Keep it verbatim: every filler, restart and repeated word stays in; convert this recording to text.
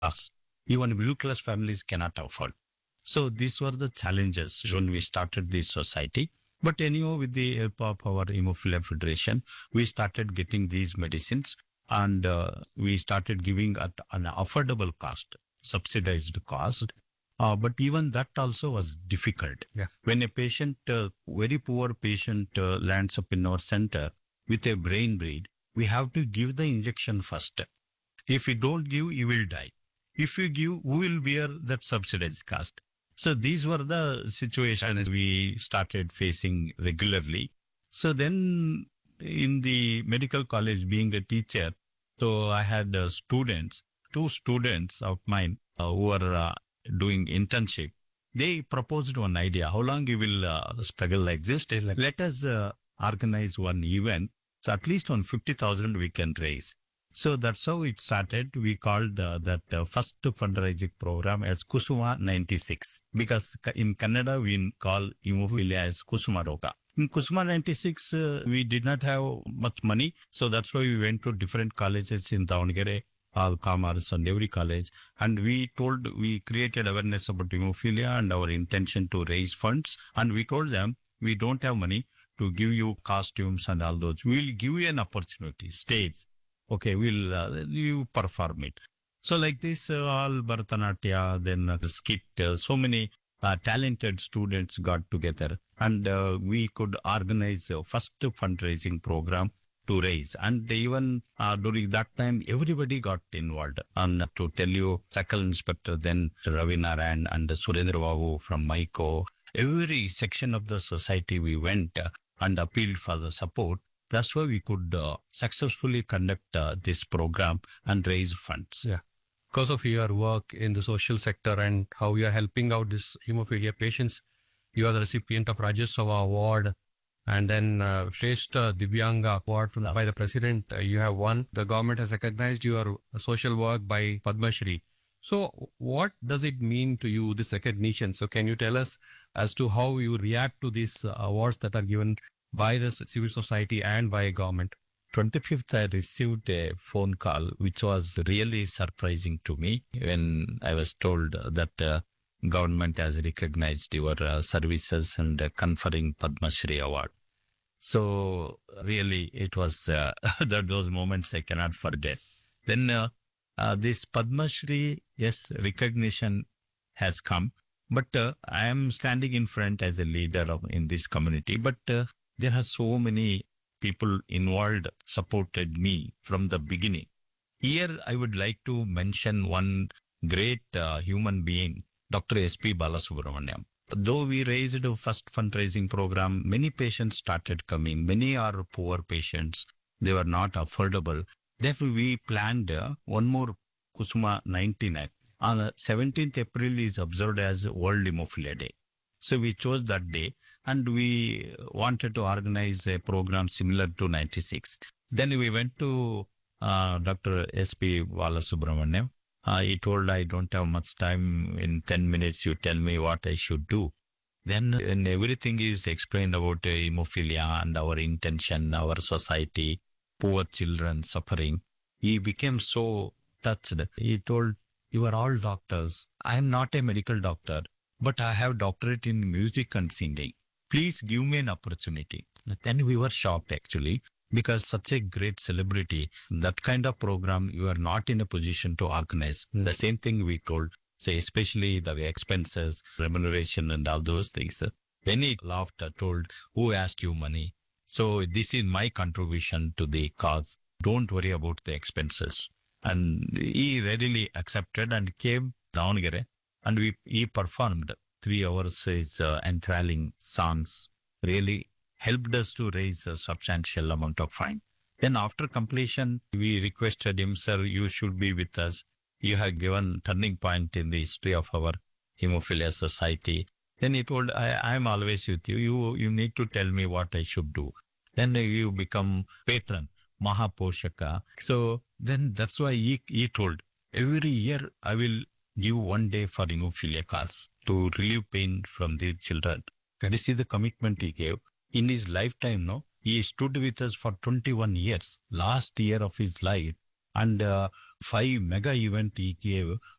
class. Even middle class families cannot afford. So these were the challenges when we started this society. But anyhow, with the help of our Hemophilia Federation, we started getting these medicines and uh, we started giving at an affordable cost, subsidized cost. Uh, but even that also was difficult. Yeah. When a patient, uh, very poor patient uh, lands up in our center with a brain bleed, we have to give the injection first. If we don't give, you will die. If you give, who will bear that subsidized cost? So these were the situations we started facing regularly. So then in the medical college, being a teacher, so I had uh, students, two students of mine uh, who were uh, doing internship. They proposed one idea. How long you will uh, struggle like this? They like, let us uh, organize one event. So at least on fifty thousand we can raise. So that's how it started. We called uh, that uh, first fundraising program as Kusuma ninety-six because ca- in Kannada we call hemophilia as Kusuma Roga. In Kusuma ninety-six, uh, we did not have much money. So that's why we went to different colleges in Davangere, Al Commerce and every college. And we told, we created awareness about hemophilia and our intention to raise funds. And we told them, we don't have money to give you costumes and all those. We will give you an opportunity, stage. Okay, we'll, uh, you perform it. So like this, uh, all Bharatanatyam, then uh, skit, uh, so many uh, talented students got together and uh, we could organize a first fundraising program to raise. And even uh, during that time, everybody got involved. And to tell you, Circle Inspector, then Ravi Narayan and Surendra Babu from MICO, every section of the society we went uh, and appealed for the support. That's why we could uh, successfully conduct uh, this program and raise funds. Yeah. Because of your work in the social sector and how you are helping out these hemophilia patients, you are the recipient of Rajyotsava Award and then uh, Shrestha Divyanga Award from the, by the President. Uh, you have won. The government has recognized your social work by Padma Shri. So what does it mean to you, this recognition? So can you tell us as to how you react to these uh, awards that are given by the civil society and by government? twenty-fifth, I received a phone call, which was really surprising to me when I was told that uh, government has recognized your uh, services and uh, conferring Padma Shri Award. So really, it was uh, that those moments I cannot forget. Then uh, uh, this Padma Shri, yes, recognition has come, but uh, I am standing in front as a leader of, in this community. But uh, there are so many people involved, supported me from the beginning. Here, I would like to mention one great uh, human being, Doctor S P Balasubramaniam. Though we raised a first fundraising program, many patients started coming. Many are poor patients. They were not affordable. Therefore, we planned uh, one more Kusuma ninety-nine. On uh, seventeenth April is observed as World Hemophilia Day. So we chose that day and we wanted to organize a program similar to ninety-six. Then we went to uh, Doctor S P Balasubramaniam. Uh, he told, I don't have much time. In ten minutes, you tell me what I should do. Then when everything is explained about uh, hemophilia and our intention, our society, poor children suffering, he became so touched. He told, you are all doctors. I am not a medical doctor, but I have doctorate in music and singing. Please give me an opportunity. Then we were shocked actually, because such a great celebrity, that kind of program, you are not in a position to organize. Mm. The same thing we told, say, especially the expenses, remuneration and all those things. Then he laughed, told, who asked you money? So this is my contribution to the cause. Don't worry about the expenses. And he readily accepted and came down here. And we he performed three hours his uh, enthralling songs, really helped us to raise a substantial amount of fine. Then after completion, we requested him, sir, you should be with us. You have given turning point in the history of our hemophilia society. Then he told, I, I am always with you. You you need to tell me what I should do. Then you become patron, Mahaposhaka. So then that's why he, he told, every year I will give one day for hemophilia cause to relieve pain from the children. This is the commitment he gave. In his lifetime, no, he stood with us for twenty-one years, last year of his life, and uh, five mega event he gave